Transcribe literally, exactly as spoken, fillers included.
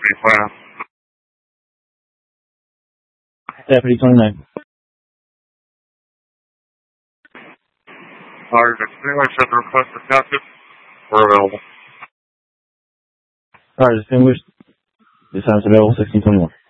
Deputy five. Deputy twenty-nine. Alright, distinguished at the request of captain. We're available. Alright, distinguished. This time's available, sixteen twenty-one.